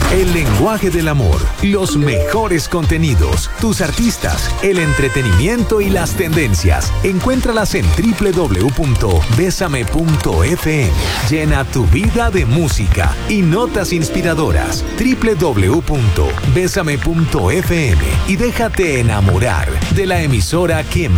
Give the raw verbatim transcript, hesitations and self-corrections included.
El lenguaje del amor, los mejores contenidos, tus artistas, el entretenimiento y las tendencias. Encuéntralas en doble u doble u doble u punto besame punto efe eme. Llena tu vida de música y notas inspiradoras. doble u doble u doble u punto besame punto efe eme y déjate enamorar de la emisora que